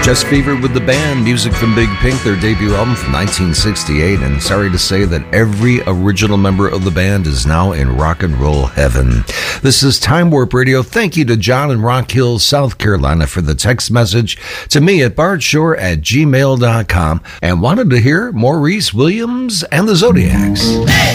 Just Fever with the band, music from Big Pink, their debut album from 1968, and sorry to say that every original member of the band is now in rock and roll heaven. This is Time Warp Radio. Thank you to John in Rock Hill, South Carolina for the text message to me at bartshore@gmail.com, and wanted to hear Maurice Williams and the Zodiacs.